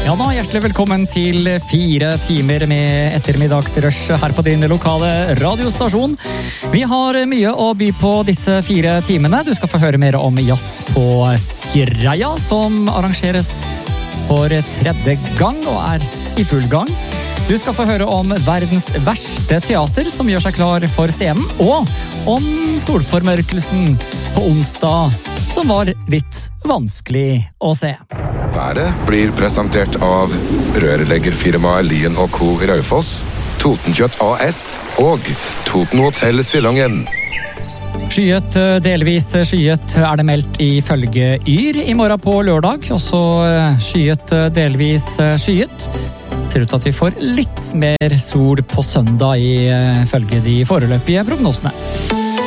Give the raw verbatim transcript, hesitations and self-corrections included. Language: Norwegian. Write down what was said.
Ja da, hjertelig velkommen til fire timer med ettermiddagsrush her på din lokale radiostasjon. Vi har mye å by på disse fire timene. Du skal få høre mer om jazz på Skreia, som arrangeres for tredje gang og er i full gang. Du skal få høre om verdens verste teater som gjør seg klar for scenen, og om solformørkelsen på onsdag, som var litt vanskelig å se. Været blir presentert av rørleggerfirmaet Lien og Co. Raufoss, Totenkjøtt A S og Toten Hotel Silongen. Skyet, delvis skyet er det meldt ifølge Yr i morgen på lørdag, og så skyet, delvis skyet. Ser ut at vi får litt mer sol på søndag ifølge de foreløpige prognosene.